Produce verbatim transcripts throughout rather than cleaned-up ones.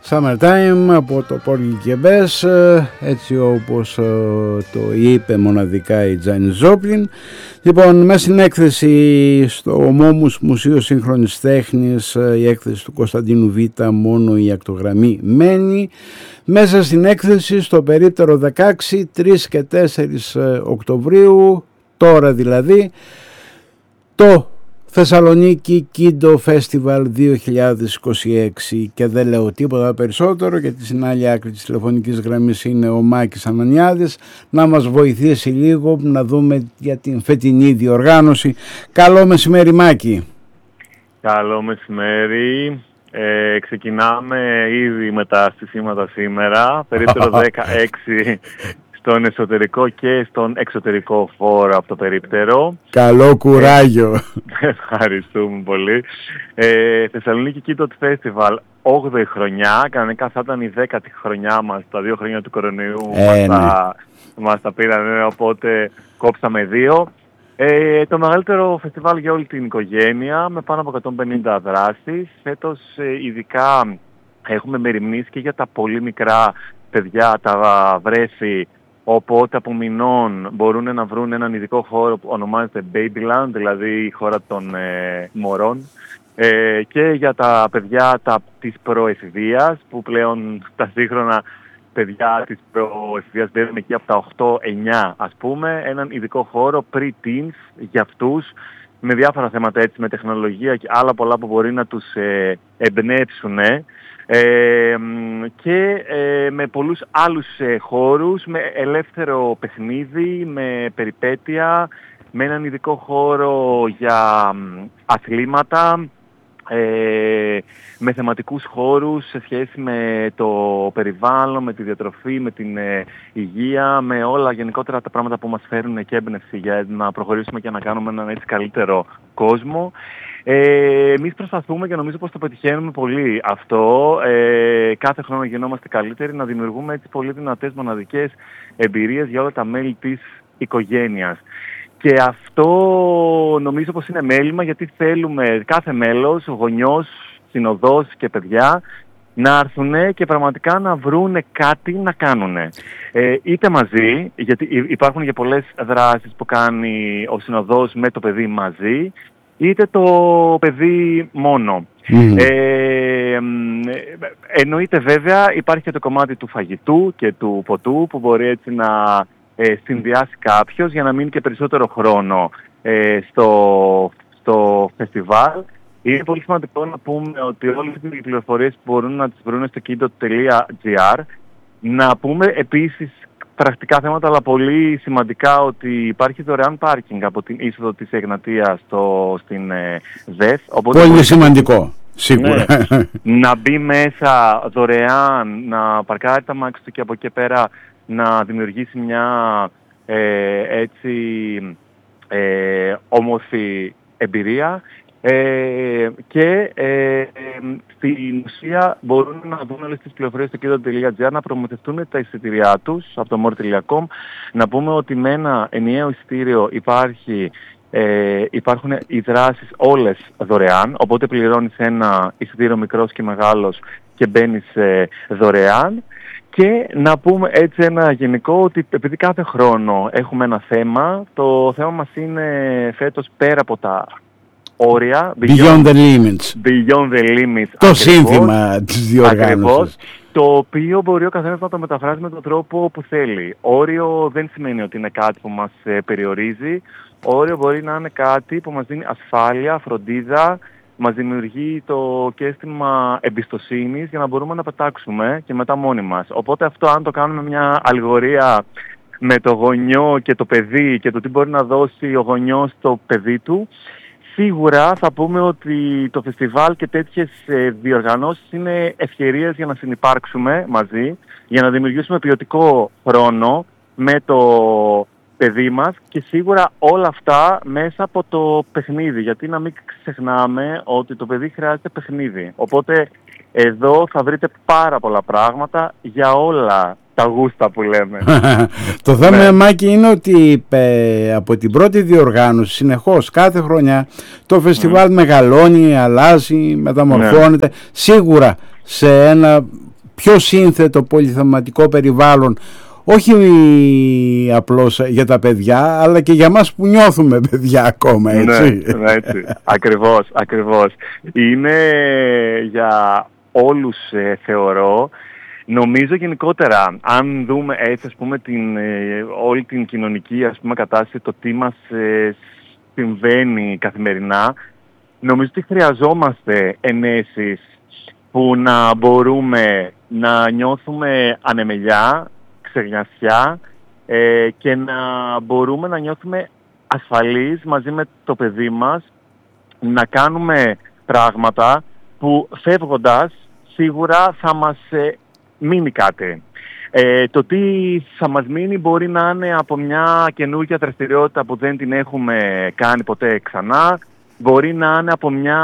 Summertime από το Porgy και Bess, έτσι όπως το είπε μοναδικά η Janis Joplin. Λοιπόν, μέσα στην έκθεση στο Μόμους Μουσείο Σύγχρονης Τέχνης, η έκθεση του Κωνσταντίνου Β, μόνο η ακτογραμμή μένει. Μέσα στην έκθεση στο περίπτερο δεκαέξι, τρεις και τέσσερις Οκτωβρίου, τώρα δηλαδή, το Θεσσαλονίκη Kindo Festival δύο χιλιάδες είκοσι έξι, και δεν λέω τίποτα περισσότερο γιατί στην άλλη άκρη της τηλεφωνικής γραμμής είναι ο Μάκης Ανανιάδης να μας βοηθήσει λίγο να δούμε για την φετινή διοργάνωση. Καλό μεσημέρι, Μάκη. Καλό μεσημέρι. Ε, ξεκινάμε ήδη με τα στισίματα σήμερα, περίπτερο δεκαέξι στον εσωτερικό και στον εξωτερικό χώρο από το περίπτερο. Καλό κουράγιο. Ε, ευχαριστούμε πολύ. Ε, Θεσσαλονίκη Kindo Festival, όγδοη χρονιά. Κανονικά θα ήταν η δέκατη χρονιά μας, τα δύο χρόνια του κορονοϊού ε, μας, τα, μας τα πήραν, οπότε κόψαμε δύο. Ε, το μεγαλύτερο φεστιβάλ για όλη την οικογένεια, με πάνω από εκατόν πενήντα δράσεις. Φέτος ε, ειδικά έχουμε μεριμνήσει και για τα πολύ μικρά παιδιά, τα βρέφη, οπότε από μηνών μπορούν να βρουν έναν ειδικό χώρο που ονομάζεται Babyland, δηλαδή η χώρα των ε, μωρών, ε, και για τα παιδιά τα, της προεφηβείας, που πλέον τα σύγχρονα παιδιά της προεφηβείας μπαίνουν εκεί από τα οκτώ εννιά, ας πούμε, έναν ειδικό χώρο pre-teens για αυτούς, με διάφορα θέματα, έτσι, με τεχνολογία και άλλα πολλά που μπορεί να τους ε, εμπνεύσουν. Ε, και ε, με πολλούς άλλους ε, χώρους, με ελεύθερο παιχνίδι, με περιπέτεια, με έναν ειδικό χώρο για ε, αθλήματα, ε, με θεματικούς χώρους σε σχέση με το περιβάλλον, με τη διατροφή, με την ε, υγεία, με όλα γενικότερα τα πράγματα που μας φέρουν και έμπνευση για να προχωρήσουμε και να κάνουμε έναν έτσι καλύτερο κόσμο. Ε, εμείς προσπαθούμε και νομίζω πως το πετυχαίνουμε πολύ αυτό. Ε, κάθε χρόνο γινόμαστε καλύτεροι, να δημιουργούμε έτσι πολύ δυνατές μοναδικές εμπειρίες για όλα τα μέλη της οικογένειας. Και αυτό νομίζω πως είναι μέλημα, γιατί θέλουμε κάθε μέλος, γονιός, συνοδός και παιδιά να έρθουν και πραγματικά να βρούνε κάτι να κάνουν. Ε, είτε μαζί, γιατί υπάρχουν και πολλές δράσεις που κάνει ο συνοδός με το παιδί μαζί, είτε το παιδί μόνο. Mm. Ε, εννοείται βέβαια υπάρχει και το κομμάτι του φαγητού και του ποτού που μπορεί έτσι να ε, συνδυάσει κάποιος για να μείνει και περισσότερο χρόνο ε, στο, στο φεστιβάλ. Είναι πολύ σημαντικό να πούμε ότι όλες οι πληροφορίες που μπορούν να τις βρουν στο kindo τελεία gr. Να πούμε επίσης πρακτικά θέματα, αλλά πολύ σημαντικά, ότι υπάρχει δωρεάν πάρκινγκ από την είσοδο της Εγνατίας στο, στην ε, ΔΕΘ. Οπότε πολύ μπορεί, σημαντικό, σίγουρα. Ναι, να μπει μέσα δωρεάν, να παρκάρει τα μάξι του και από εκεί πέρα να δημιουργήσει μια ε, έτσι ε, όμορφη εμπειρία. Ε, και ε, στην ουσία μπορούν να δουν όλες τις πληροφορίες στο kindo τελεία gr, να προμηθευτούν τα εισιτήριά τους από το more τελεία com. Να πούμε ότι με ένα ενιαίο εισιτήριο υπάρχει, ε, υπάρχουν οι δράσεις όλες δωρεάν, οπότε πληρώνεις ένα εισιτήριο μικρός και μεγάλος και μπαίνεις ε, δωρεάν. Και να πούμε έτσι ένα γενικό, ότι επειδή κάθε χρόνο έχουμε ένα θέμα, το θέμα μας είναι φέτος πέρα από τα όρια, beyond, beyond the limits. Beyond the limits. Το ακριβώς, σύνθημα της διοργάνωσης. Ακριβώς, το οποίο μπορεί ο καθένας να το μεταφράσει με τον τρόπο που θέλει. Όριο δεν σημαίνει ότι είναι κάτι που μας ε, περιορίζει. Όριο μπορεί να είναι κάτι που μας δίνει ασφάλεια, φροντίδα, μας δημιουργεί το και αίσθημα εμπιστοσύνης για να μπορούμε να πετάξουμε και μετά μόνοι μας. Οπότε αυτό, αν το κάνουμε μια αλληγορία με το γονιό και το παιδί και το τι μπορεί να δώσει ο γονιός στο παιδί του, σίγουρα θα πούμε ότι το φεστιβάλ και τέτοιες διοργανώσεις είναι ευκαιρίες για να συνυπάρξουμε μαζί, για να δημιουργήσουμε ποιοτικό χρόνο με το παιδί μας, και σίγουρα όλα αυτά μέσα από το παιχνίδι, γιατί να μην ξεχνάμε ότι το παιδί χρειάζεται παιχνίδι. Οπότε εδώ θα βρείτε πάρα πολλά πράγματα για όλα τα γούστα που λέμε. Το θέμα, ναι, Μάκη, είναι ότι ε, από την πρώτη διοργάνωση συνεχώς κάθε χρονιά το φεστιβάλ mm. μεγαλώνει, αλλάζει, μεταμορφώνεται. Ναι. Σίγουρα σε ένα πιο σύνθετο πολυθεματικό περιβάλλον, όχι απλώς για τα παιδιά, αλλά και για μας που νιώθουμε παιδιά ακόμα, έτσι. Ναι, έτσι. Ακριβώς, ακριβώς. Είναι για όλους, ε, θεωρώ. Νομίζω γενικότερα, αν δούμε έτσι, ας πούμε, την, ε, όλη την κοινωνική, ας πούμε, κατάσταση, το τι μας ε, συμβαίνει καθημερινά, νομίζω ότι χρειαζόμαστε ενέσεις που να μπορούμε να νιώθουμε ανεμελιά, ξεγνιασιά, ε, και να μπορούμε να νιώθουμε ασφαλείς μαζί με το παιδί μας, να κάνουμε πράγματα που φεύγοντας σίγουρα θα μας ε, μείνει κάτι. Ε, το τι θα μας μείνει μπορεί να είναι από μια καινούργια δραστηριότητα που δεν την έχουμε κάνει ποτέ ξανά, μπορεί να είναι από μια...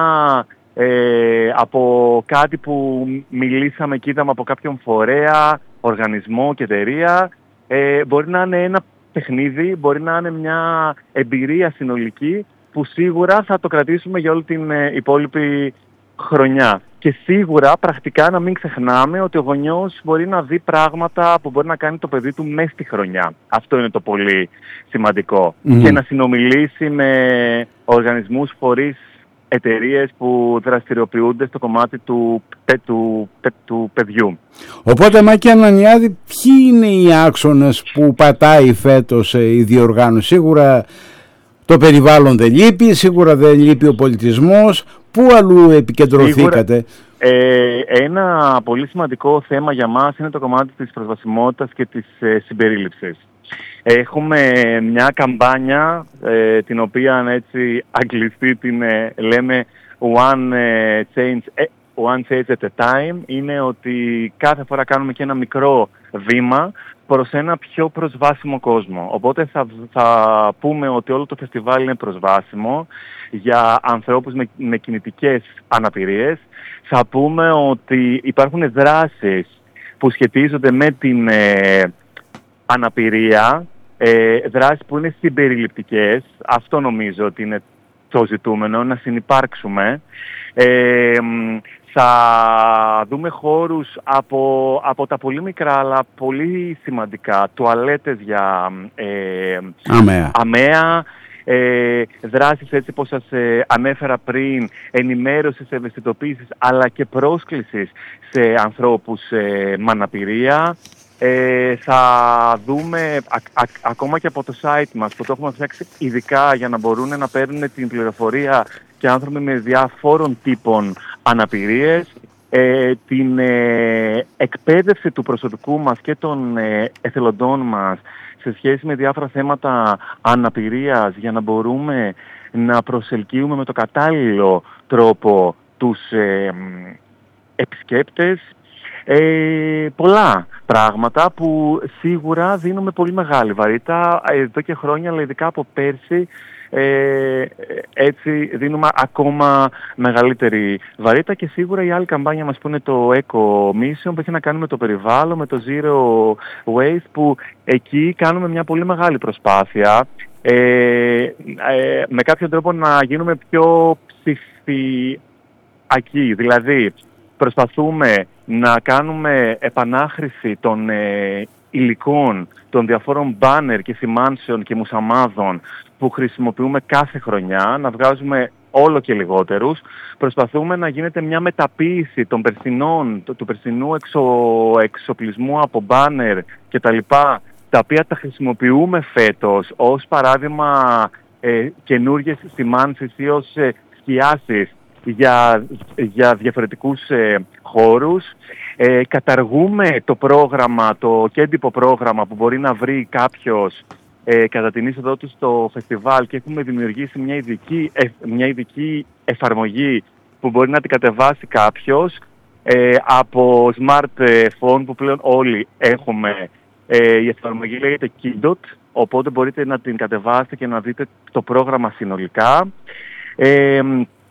Ε, από κάτι που μιλήσαμε και είδαμε από κάποιον φορέα, οργανισμό και εταιρεία. Ε, μπορεί να είναι ένα παιχνίδι, μπορεί να είναι μια εμπειρία συνολική που σίγουρα θα το κρατήσουμε για όλη την ε, υπόλοιπη χρονιά. Και σίγουρα πρακτικά να μην ξεχνάμε ότι ο γονιός μπορεί να δει πράγματα που μπορεί να κάνει το παιδί του μέσα στη χρονιά. Αυτό είναι το πολύ σημαντικό. Mm-hmm. Και να συνομιλήσει με οργανισμούς, φορείς, εταιρείες που δραστηριοποιούνται στο κομμάτι του, του, του παιδιού. Οπότε, Μάκη Ανανιάδη, ποιοι είναι οι άξονες που πατάει φέτος η διοργάνωση? Σίγουρα το περιβάλλον δεν λείπει, σίγουρα δεν λείπει ο πολιτισμός. Πού αλλού επικεντρωθήκατε? Σίγουρα, ε, ένα πολύ σημαντικό θέμα για μας είναι το κομμάτι της προσβασιμότητας και της ε, συμπερίληψης. Έχουμε μια καμπάνια, ε, την οποία έτσι αγγλιστή την ε, λέμε one, ε, change, one change at a time. Είναι ότι κάθε φορά κάνουμε και ένα μικρό βήμα προς ένα πιο προσβάσιμο κόσμο. Οπότε θα, θα πούμε ότι όλο το φεστιβάλ είναι προσβάσιμο για ανθρώπους με, με κινητικές αναπηρίες. Θα πούμε ότι υπάρχουν δράσεις που σχετίζονται με την ε, αναπηρία, ε, δράσεις που είναι συμπεριληπτικές. Αυτό νομίζω ότι είναι το ζητούμενο, να συνυπάρξουμε. Ε, θα δούμε χώρους από, από τα πολύ μικρά αλλά πολύ σημαντικά, τουαλέτες για ε, αμαία, αμαία ε, δράσεις έτσι όπως σας ε, ανέφερα πριν, ενημέρωσης, ευαισθητοποίησης αλλά και πρόσκλησης σε ανθρώπους ε, με αναπηρία. Ε, θα δούμε α, α, ακόμα και από το site μας που το έχουμε φτιάξει ειδικά για να μπορούν να παίρνουν την πληροφορία και άνθρωποι με διάφορων τύπων αναπηρίες, ε, την ε, εκπαίδευση του προσωπικού μας και των ε, εθελοντών μας σε σχέση με διάφορα θέματα αναπηρίας για να μπορούμε να προσελκύουμε με το κατάλληλο τρόπο τους ε, επισκέπτες. Ε, πολλά πράγματα που σίγουρα δίνουμε πολύ μεγάλη βαρύτητα εδώ και χρόνια, αλλά ειδικά από πέρσι ε, έτσι δίνουμε ακόμα μεγαλύτερη βαρύτητα. Και σίγουρα η άλλη καμπάνια μας που είναι το Eco Mission, που έχει να κάνει με το περιβάλλον, με το Zero Waste, που εκεί κάνουμε μια πολύ μεγάλη προσπάθεια ε, ε, με κάποιο τρόπο να γίνουμε πιο ψηφιακοί. Δηλαδή προσπαθούμε να κάνουμε επανάχρηση των ε, υλικών, των διαφόρων μπάνερ και σημάνσεων και μουσαμάδων που χρησιμοποιούμε κάθε χρονιά, να βγάζουμε όλο και λιγότερους. Προσπαθούμε να γίνεται μια μεταποίηση των περσινών, του, του περσινού εξο, εξοπλισμού από μπάνερ και τα λοιπά, τα οποία τα χρησιμοποιούμε φέτος ως παράδειγμα ε, καινούργιες σημάνσεις ή ως ε, σκιάσεις για, για διαφορετικούς ε, χώρους. Ε, καταργούμε το πρόγραμμα, το κέντυπο πρόγραμμα που μπορεί να βρει κάποιος ε, κατά την είσοδό του στο φεστιβάλ, και έχουμε δημιουργήσει μια ειδική, ε, μια ειδική εφαρμογή που μπορεί να την κατεβάσει κάποιος ε, από smartphone που πλέον όλοι έχουμε. Ε, η εφαρμογή λέγεται Kidot, οπότε μπορείτε να την κατεβάσετε και να δείτε το πρόγραμμα συνολικά. Ε,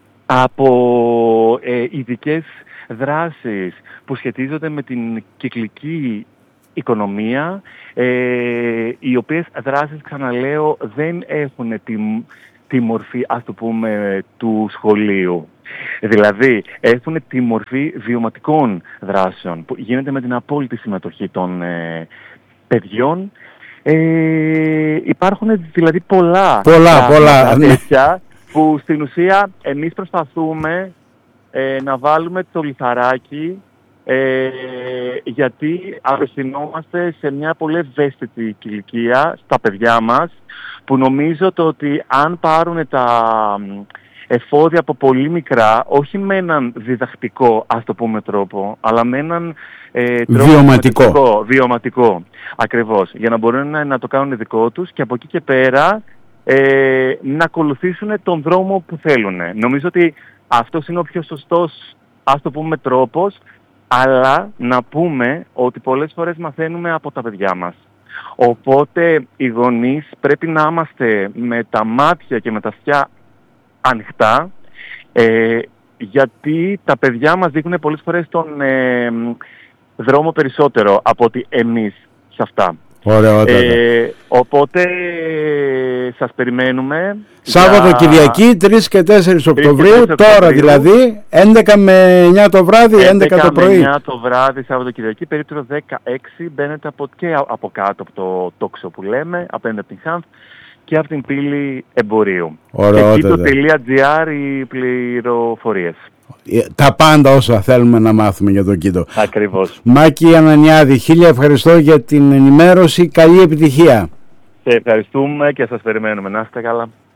από ε, ειδικές δράσεις που σχετίζονται με την κυκλική οικονομία, ε, οι οποίες δράσεις, ξαναλέω, δεν έχουν τη, τη μορφή, ας το πούμε, του σχολείου. Δηλαδή, έχουν τη μορφή βιωματικών δράσεων που γίνεται με την απόλυτη συμμετοχή των ε, παιδιών. Ε, υπάρχουν δηλαδή πολλά, πολλά, πολλά τέτοια που στην ουσία εμείς προσπαθούμε ε, να βάλουμε το λιθαράκι ε, γιατί απευθυνόμαστε σε μια πολύ ευαίσθητη ηλικία στα παιδιά μας, που νομίζω το ότι αν πάρουν τα εφόδια από πολύ μικρά, όχι με έναν διδακτικό, ας το πούμε, τρόπο, αλλά με έναν ε, τρόπο βιωματικό. βιωματικό. Ακριβώς, για να μπορούν να, να το κάνουν δικό τους και από εκεί και πέρα ε, να ακολουθήσουν τον δρόμο που θέλουν. Νομίζω ότι αυτός είναι ο πιο σωστός, ας το πούμε, τρόπος, αλλά να πούμε ότι πολλές φορές μαθαίνουμε από τα παιδιά μας. Οπότε οι γονείς πρέπει να είμαστε με τα μάτια και με τα αυτιά ανοιχτά, ε, γιατί τα παιδιά μας δείχνουν πολλές φορές τον ε, δρόμο περισσότερο από ότι εμείς σε αυτά. Ωραιότατα. Ε, οπότε σας περιμένουμε. Σάββατο για... Κυριακή, τρεις και τέσσερις Οκτωβρίου, τώρα δηλαδή, έντεκα με εννιά το βράδυ, έντεκα το πρωί. έντεκα με εννιά το βράδυ, Σάββατο Κυριακή, περίπτωρο δεκαέξι, μπαίνετε από, και από κάτω από το τόξο που λέμε, απέναντι από την Χάνθ και από την πύλη εμπορίου. Κίτο.gr οι πληροφορίες. Τα πάντα όσα θέλουμε να μάθουμε για τον Κίτο. Ακριβώς. Μάκη Ανανιάδη, χίλια ευχαριστώ για την ενημέρωση. Καλή επιτυχία. Σε ευχαριστούμε και σας περιμένουμε. Να είστε καλά.